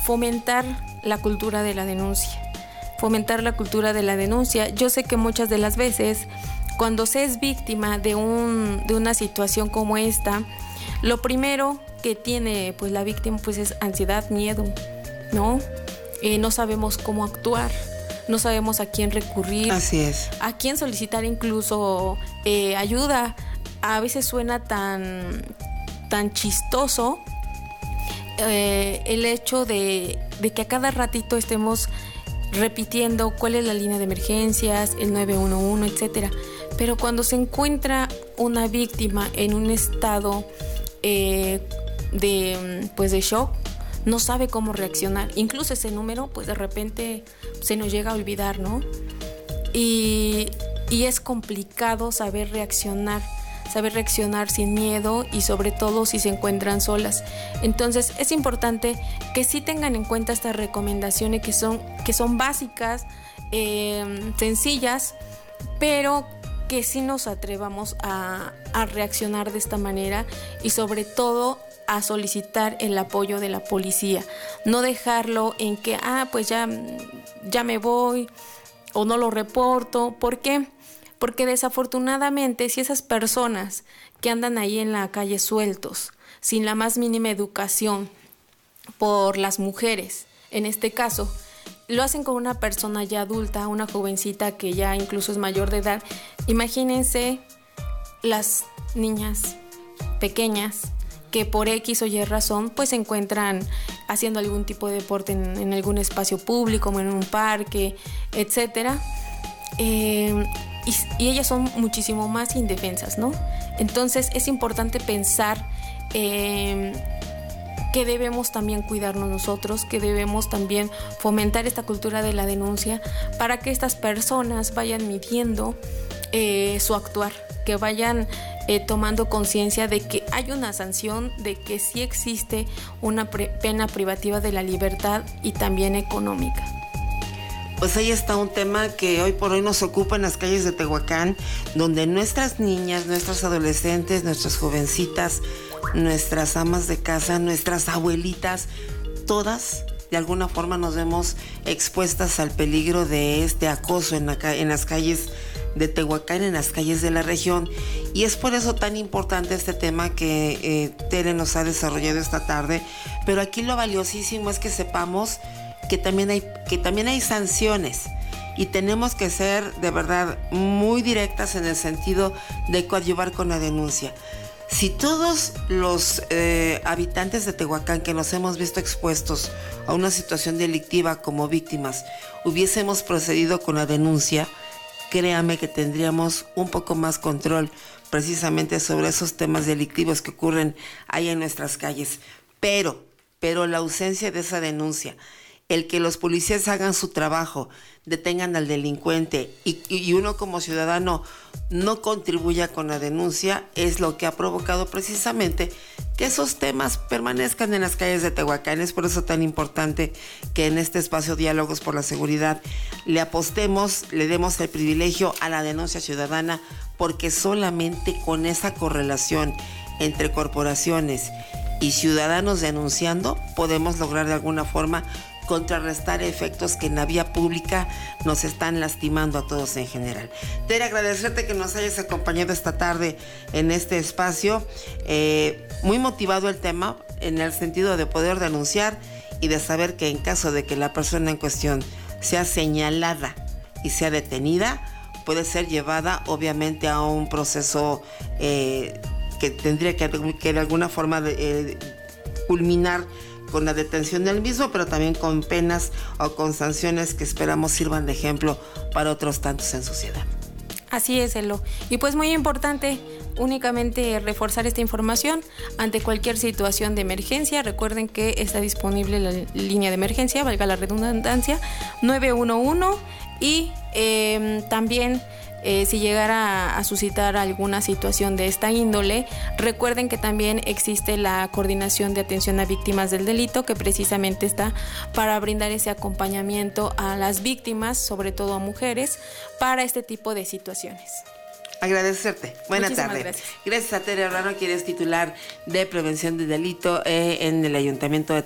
fomentar la cultura de la denuncia. Fomentar la cultura de la denuncia. Yo sé que muchas de las veces, cuando se es víctima de una situación como esta, lo primero que tiene pues la víctima pues es ansiedad, miedo, ¿no? No sabemos cómo actuar, no sabemos a quién recurrir. Así es. A quién solicitar incluso ayuda. A veces suena tan chistoso el hecho de que a cada ratito estemos repitiendo cuál es la línea de emergencias, el 911, etcétera. Pero cuando se encuentra una víctima en un estado de shock, no sabe cómo reaccionar. Incluso ese número, pues de repente se nos llega a olvidar, ¿no? Y es complicado saber reaccionar sin miedo y sobre todo si se encuentran solas. Entonces es importante que sí tengan en cuenta estas recomendaciones que son básicas, sencillas, pero que sí nos atrevamos a reaccionar de esta manera y sobre todo a solicitar el apoyo de la policía. No dejarlo en que, pues ya me voy o no lo reporto. ¿Por qué? Porque desafortunadamente si esas personas que andan ahí en la calle sueltos, sin la más mínima educación por las mujeres, en este caso, lo hacen con una persona ya adulta, una jovencita que ya incluso es mayor de edad, imagínense las niñas pequeñas que por X o Y razón pues se encuentran haciendo algún tipo de deporte en algún espacio público, como en un parque, etcétera. Y ellas son muchísimo más indefensas, ¿no? Entonces es importante pensar que debemos también cuidarnos nosotros, que debemos también fomentar esta cultura de la denuncia para que estas personas vayan midiendo su actuar, que vayan tomando conciencia de que hay una sanción, de que sí existe una pena privativa de la libertad y también económica. Pues ahí está un tema que hoy por hoy nos ocupa en las calles de Tehuacán, donde nuestras niñas, nuestras adolescentes, nuestras jovencitas, nuestras amas de casa, nuestras abuelitas, todas de alguna forma nos vemos expuestas al peligro de este acoso en las calles de Tehuacán, en las calles de la región. Y es por eso tan importante este tema que Tere nos ha desarrollado esta tarde. Pero aquí lo valiosísimo es que sepamos que también hay sanciones y tenemos que ser de verdad muy directas en el sentido de coadyuvar con la denuncia. Si todos los habitantes de Tehuacán que nos hemos visto expuestos a una situación delictiva como víctimas hubiésemos procedido con la denuncia, créame que tendríamos un poco más control precisamente sobre esos temas delictivos que ocurren ahí en nuestras calles. Pero la ausencia de esa denuncia, el que los policías hagan su trabajo, detengan al delincuente y uno como ciudadano no contribuya con la denuncia, es lo que ha provocado precisamente que esos temas permanezcan en las calles de Tehuacán. Es por eso tan importante que en este espacio Diálogos por la Seguridad le apostemos, le demos el privilegio a la denuncia ciudadana, porque solamente con esa correlación entre corporaciones y ciudadanos denunciando podemos lograr de alguna forma contrarrestar efectos que en la vía pública nos están lastimando a todos en general. Tere, agradecerte que nos hayas acompañado esta tarde en este espacio. Muy motivado el tema en el sentido de poder denunciar y de saber que en caso de que la persona en cuestión sea señalada y sea detenida, puede ser llevada obviamente a un proceso que tendría que de alguna forma culminar con la detención del mismo, pero también con penas o con sanciones que esperamos sirvan de ejemplo para otros tantos en sociedad. Así es, Elo. Y pues muy importante únicamente reforzar esta información ante cualquier situación de emergencia. Recuerden que está disponible la línea de emergencia, valga la redundancia, 911, y también si llegara a suscitar alguna situación de esta índole, recuerden que también existe la Coordinación de Atención a Víctimas del Delito, que precisamente está para brindar ese acompañamiento a las víctimas, sobre todo a mujeres, para este tipo de situaciones. Agradecerte. Buenas tardes. Gracias. Gracias a Tere Olano, quien es titular de Prevención del Delito en el Ayuntamiento de